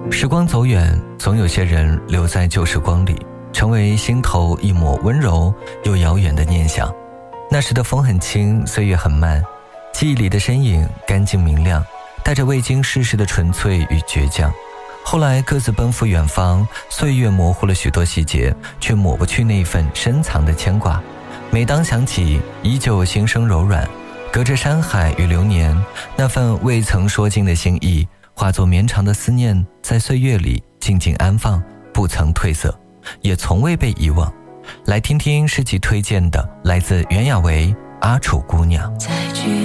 时光走远，总有些人留在旧时光里，成为心头一抹温柔又遥远的念想。那时的风很轻，岁月很慢，记忆里的身影干净明亮，带着未经世事的纯粹与倔强。后来各自奔赴远方，岁月模糊了许多细节，却抹不去那份深藏的牵挂。每当想起，依旧心生柔软。隔着山海与流年，那份未曾说尽的心意，化作绵长的思念，在岁月里静静安放，不曾褪色，也从未被遗忘。来听听诗集推荐的，来自袁娅维《阿楚姑娘》。